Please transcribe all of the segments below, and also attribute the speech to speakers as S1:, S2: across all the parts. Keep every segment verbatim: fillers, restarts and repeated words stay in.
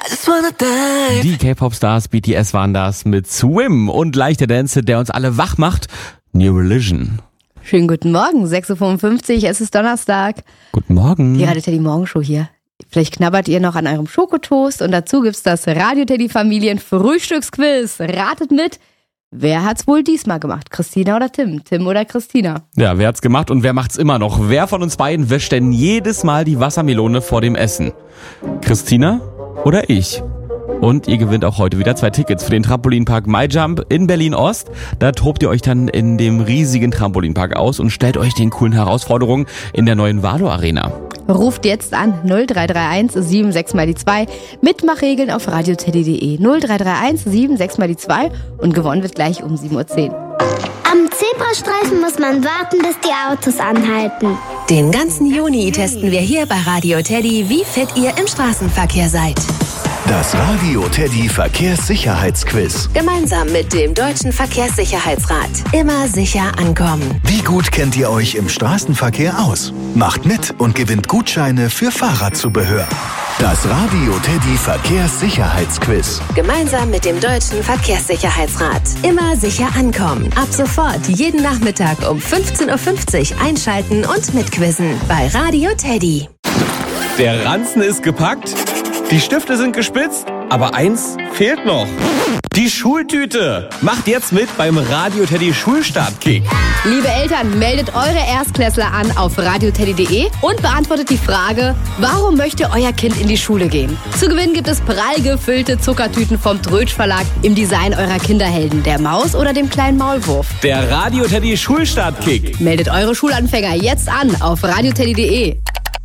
S1: just wanna die. Die K-Pop-Stars B T S waren das mit Swim und leichter Dance, der uns alle wach macht. New Religion.
S2: Schönen guten Morgen, sechs Uhr fünfundfünfzig, es ist Donnerstag.
S1: Guten Morgen.
S2: Die Radio Teddy Morgenshow hier. Vielleicht knabbert ihr noch an eurem Schokotoast und dazu gibt's das Radio Teddy Familien Frühstücksquiz. Ratet mit, wer hat's wohl diesmal gemacht? Christina oder Tim? Tim oder Christina?
S1: Ja, wer hat's gemacht und wer macht's immer noch? Wer von uns beiden wäscht denn jedes Mal die Wassermelone vor dem Essen? Christina oder ich? Und ihr gewinnt auch heute wieder zwei Tickets für den Trampolinpark MyJump in Berlin-Ost. Da tobt ihr euch dann in dem riesigen Trampolinpark aus und stellt euch den coolen Herausforderungen in der neuen Valo Arena.
S2: Ruft jetzt an null drei drei eins sieben sechs mal die zwei. Mitmachregeln auf radioteddy punkt de. null drei drei eins sieben sechs mal die zwei und gewonnen wird gleich um sieben Uhr zehn.
S3: Am Zebrastreifen muss man warten, bis die Autos anhalten.
S4: Den ganzen Juni testen wir hier bei Radio Teddy, wie fit ihr im Straßenverkehr seid.
S5: Das Radio Teddy Verkehrssicherheitsquiz.
S4: Gemeinsam mit dem Deutschen Verkehrssicherheitsrat. Immer sicher ankommen.
S5: Wie gut kennt ihr euch im Straßenverkehr aus? Macht mit und gewinnt Gutscheine für Fahrradzubehör. Das Radio Teddy Verkehrssicherheitsquiz.
S4: Gemeinsam mit dem Deutschen Verkehrssicherheitsrat. Immer sicher ankommen. Ab sofort jeden Nachmittag um fünfzehn Uhr fünfzig einschalten und mitquizzen bei Radio Teddy.
S1: Der Ranzen ist gepackt, die Stifte sind gespitzt, aber eins fehlt noch. Die Schultüte. Macht jetzt mit beim Radio Teddy Schulstartkick.
S2: Liebe Eltern, meldet eure Erstklässler an auf radioteddy punkt de und beantwortet die Frage, warum möchte euer Kind in die Schule gehen? Zu gewinnen gibt es prall gefüllte Zuckertüten vom Trötsch Verlag im Design eurer Kinderhelden, der Maus oder dem kleinen Maulwurf.
S1: Der Radio Teddy Schulstartkick.
S2: Meldet eure Schulanfänger jetzt an auf radioteddy punkt de.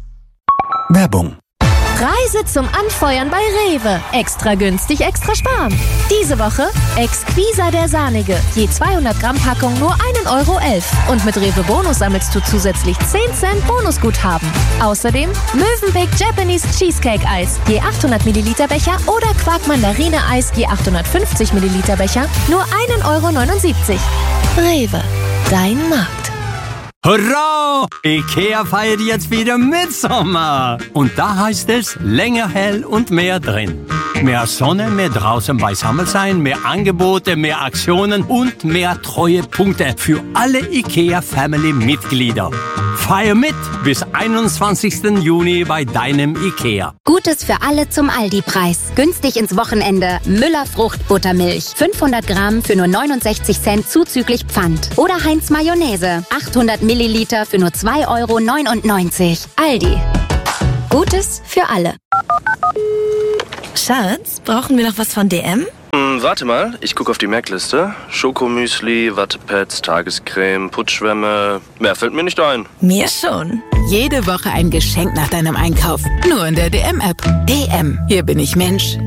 S5: Werbung.
S6: Preise zum Anfeuern bei Rewe. Extra günstig, extra sparen. Diese Woche Exquisa der Sahnige. Je zweihundert Gramm Packung nur ein Euro elf. Und mit Rewe Bonus sammelst du zusätzlich zehn Cent Bonusguthaben. Außerdem Mövenpick Japanese Cheesecake Eis. Je achthundert Milliliter Becher oder Quark Mandarine Eis je achthundertfünfzig Milliliter Becher nur ein Euro neunundsiebzig. Rewe, dein Markt.
S7: Hurra! Ikea feiert jetzt wieder Mitsommer. Und da heißt es länger hell und mehr drin. Mehr Sonne, mehr draußen beisammen sein, mehr Angebote, mehr Aktionen und mehr Treuepunkte für alle Ikea-Family-Mitglieder. Feier mit bis einundzwanzigsten Juni bei deinem Ikea.
S8: Gutes für alle zum Aldi-Preis. Günstig ins Wochenende. Müller Fruchtbuttermilch. fünfhundert Gramm für nur neunundsechzig Cent zuzüglich Pfand. Oder Heinz Mayonnaise. achthundert Milliliter für nur zwei Euro neunundneunzig. Aldi. Gutes für alle.
S6: Schatz, brauchen wir noch was von D M?
S9: Hm, warte mal, ich gucke auf die Merkliste. Schokomüsli, Wattepads, Tagescreme, Putzschwämme. Mehr fällt mir nicht ein.
S6: Mir schon.
S10: Jede Woche ein Geschenk nach deinem Einkauf. Nur in der D M-App. D M. Hier bin ich Mensch.